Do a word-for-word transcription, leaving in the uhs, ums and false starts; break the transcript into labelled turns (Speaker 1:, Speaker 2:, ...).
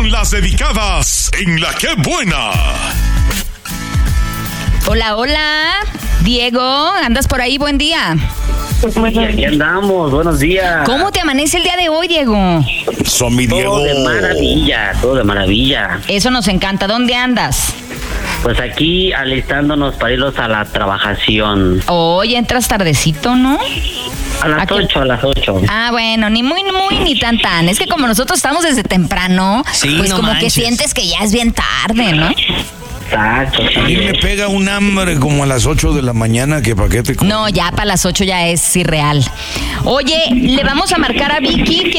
Speaker 1: con las dedicadas en La Qué Buena.
Speaker 2: Hola, hola. Diego, ¿andas por ahí? Buen día.
Speaker 3: Sí, aquí andamos, buenos días.
Speaker 2: ¿Cómo te amanece el día de hoy, Diego?
Speaker 1: Son mi Diego.
Speaker 3: Todo de maravilla, todo de maravilla.
Speaker 2: Eso nos encanta. ¿Dónde andas?
Speaker 3: Pues aquí alistándonos para irnos a la trabajación.
Speaker 2: Hoy entras tardecito, ¿no?
Speaker 3: A las
Speaker 2: ¿A qué?
Speaker 3: ocho, a las ocho.
Speaker 2: Ah, bueno, ni muy, muy, ni tan, tan. Es que como nosotros estamos desde temprano,
Speaker 4: Sí,
Speaker 2: pues
Speaker 4: no
Speaker 2: como
Speaker 4: manches.
Speaker 2: que sientes que ya es bien tarde, ¿no?
Speaker 3: Exacto,
Speaker 4: A mí
Speaker 3: sí.
Speaker 4: me pega un hambre como a las ocho de la mañana que pa' qué te como.
Speaker 2: No, ya para las ocho ya es irreal. Oye, le vamos a marcar a Vicky.